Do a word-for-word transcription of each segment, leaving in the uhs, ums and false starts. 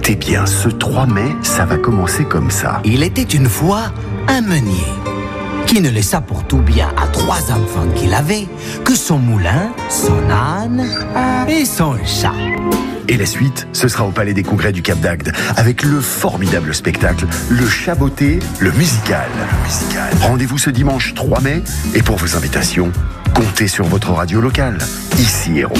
Écoutez bien, ce trois mai, ça va commencer comme ça. Il était une fois un meunier qui ne laissa pour tout bien à trois enfants qu'il avait que son moulin, son âne et son chat. Et la suite, ce sera au Palais des Congrès du Cap d'Agde, avec le formidable spectacle, le Chaboté, le musical. Le musical. Rendez-vous ce dimanche trois mai, et pour vos invitations, comptez sur votre radio locale. Ici Héros.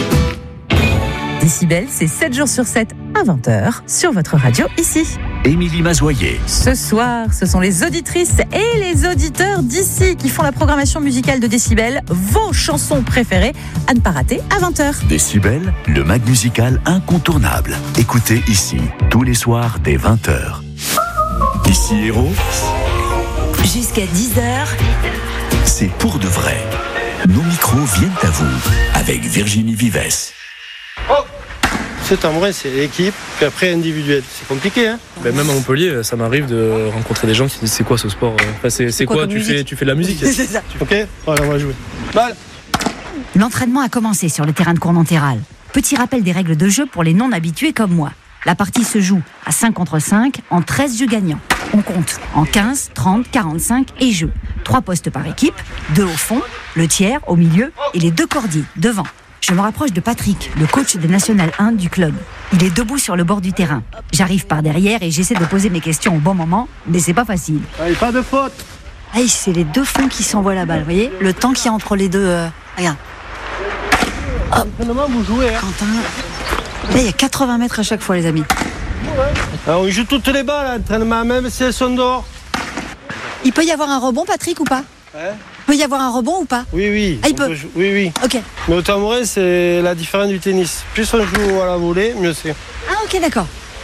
Décibel, c'est sept jours sur sept à vingt heures sur votre radio ici. Émilie Mazoyer. Ce soir, ce sont les auditrices et les auditeurs d'ici qui font la programmation musicale de Décibel, vos chansons préférées à ne pas rater à vingt heures. Décibel, le mag musical incontournable. Écoutez ici, tous les soirs dès vingt heures. Ici Héros. Jusqu'à dix heures. C'est pour de vrai. Nos micros viennent à vous avec Virginie Vives. Oh, ce tambourin, c'est l'équipe, puis après individuel. C'est compliqué, hein. Ben, même à Montpellier, ça m'arrive de rencontrer des gens qui disent c'est quoi ce sport, enfin, c'est, c'est, c'est quoi, quoi tu, fais, tu fais de la musique. C'est ça. Ok, allez, on va jouer. Balle. L'entraînement a commencé sur le terrain de Cournanterral. Petit rappel des règles de jeu pour les non-habitués comme moi. La partie se joue à cinq contre cinq en treize jeux gagnants. On compte en quinze, trente, quarante-cinq et jeux. Trois postes par équipe, deux au fond, le tiers au milieu et les deux cordiers devant. Je me rapproche de Patrick, le coach de National un du club. Il est debout sur le bord du terrain. J'arrive par derrière et j'essaie de poser mes questions au bon moment, mais c'est pas facile. Allez, pas de faute. Hey, c'est les deux fonds qui s'envoient la balle, vous voyez ? Le temps qu'il y a entre les deux... Euh... Regarde. L'entraînement, vous jouez, hein. Quentin. Là, il y a quatre-vingts mètres à chaque fois, les amis. Alors, on joue toutes les balles, l'entraînement, même si elles sont dehors. Il peut y avoir un rebond, Patrick, ou pas ? Hein ? Il peut y avoir un rebond ou pas ? Oui, oui. Ah, il peut. peut jou- Oui, oui. Ok. Mais au tambourin, c'est la différence du tennis. Plus on joue à la volée, mieux c'est. Ah, ok, d'accord.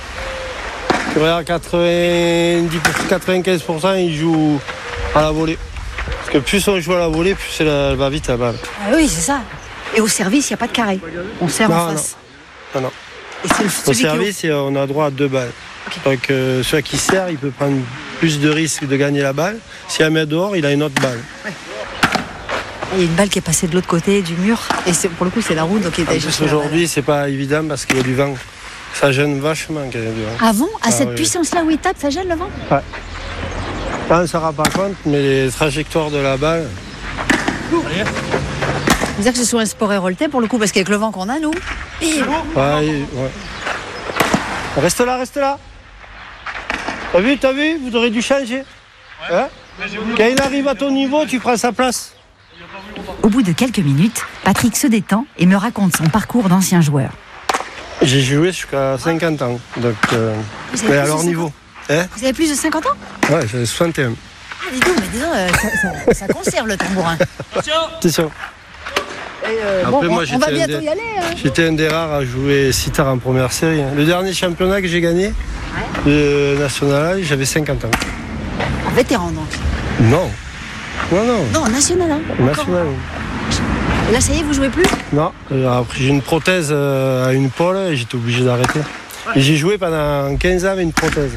Tu regardes, quatre-vingt-dix pour cent, quatre-vingt-quinze pour cent, ils jouent à la volée. Parce que plus on joue à la volée, plus elle, elle va vite la balle. Ah, oui, c'est ça. Et au service, il n'y a pas de carré. On sert Non, en face. Non, non. Et c'est le, Au celui service, qui... on a droit à deux balles. Okay. Donc, euh, celui qui sert, il peut prendre plus de risques de gagner la balle. Si elle met dehors, il a une autre balle. Ouais. Il y a une balle qui est passée de l'autre côté du mur. Et c'est, pour le coup, c'est la roue. Donc il En plus, aujourd'hui, c'est pas évident parce qu'il y a du vent. Ça gêne vachement qu'il y ait du vent. Ah bon ? À Ah, cette oui. puissance-là où il tape, ça gêne le vent ? Ouais. Là, on ne se rend pas compte, mais les trajectoires de la balle. Vous dire que ce soit un sport héroltais pour le coup, parce qu'avec le vent qu'on a, nous. Et... Ouais, ouais. Reste là, reste là. T'as vu, t'as vu ? Vous aurez dû changer. Ouais. Hein ? Quand il arrive à ton niveau, tu prends sa place. Au bout de quelques minutes, Patrick se détend et me raconte son parcours d'ancien joueur. J'ai joué jusqu'à cinquante ans, donc euh, mais à leur niveau. Hein ? Vous avez plus de cinquante ans ? Ouais, j'ai soixante et un. Ah, dis donc, mais dis donc, euh, ça, ça, ça conserve le tambourin. Attention. Et euh, Après, bon, moi, on, on va j'étais bientôt un des- y aller. Hein. J'étais un des rares à jouer si tard en première série. hein. Le dernier championnat que j'ai gagné, le national, j'avais cinquante ans. En vétéran, donc. Non. Non, non. Non, national. Hein. National. Et là, ça y est, vous jouez plus ? Non. Euh, Après, j'ai une prothèse euh, à une épaule et j'étais obligé d'arrêter. Et j'ai joué pendant quinze ans avec une prothèse.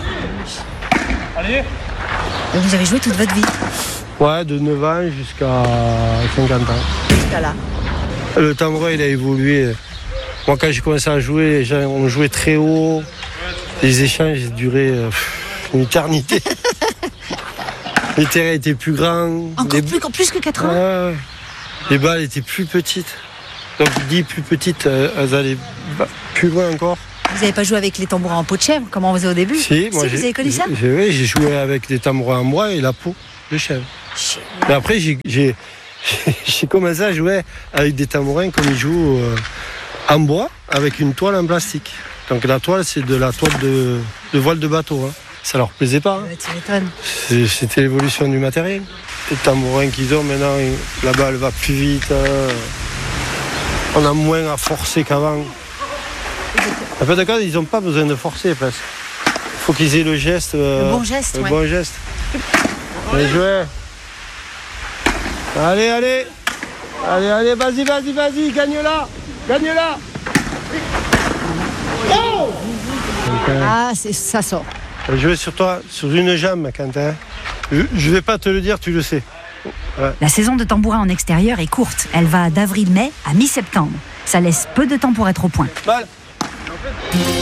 Et vous avez joué toute votre vie ? Ouais, de neuf ans jusqu'à cinquante ans. Jusqu'à là. Le tambourin, il a évolué. Moi, quand j'ai commencé à jouer, les gens, on jouait très haut. Les échanges ils duraient euh, une éternité. Les terrains étaient plus grands. Encore les... plus, plus que quatre ans ? Ouais, ouais. Les balles étaient plus petites. Donc, je dis plus petites, euh, elles allaient plus loin encore. Vous n'avez pas joué avec les tambourins en peau de chèvre, comme on faisait au début ? Si, moi, vous j'ai, avez connu ça ? j'ai, oui, j'ai joué avec des tambourins en bois et la peau de chèvre. Et après, j'ai, j'ai, j'ai commencé à jouer avec des tambourins comme ils jouent euh, en bois, avec une toile en plastique. Donc la toile, c'est de la toile de, de voile de bateau. Hein. Ça leur plaisait pas. Hein. Ouais, tu m'étonnes. C'est, c'était l'évolution du matériel. Les tambourins qu'ils ont maintenant, la balle va plus vite. Euh, on a moins à forcer qu'avant. En fait, d'accord, ils n'ont pas besoin de forcer presque. Il faut qu'ils aient le geste. Euh, Le bon geste, Le ouais. bon geste. Bien joué. Allez, allez. Allez, allez, vas-y, vas-y, vas-y, gagne-la. Gagne-la. Oh Ah, c'est, ça sort. Je vais sur toi, sur une jambe, Quentin. Je ne vais pas te le dire, tu le sais. Ouais. La saison de tambourin en extérieur est courte. Elle va d'avril-mai à mi-septembre. Ça laisse peu de temps pour être au point. Balle.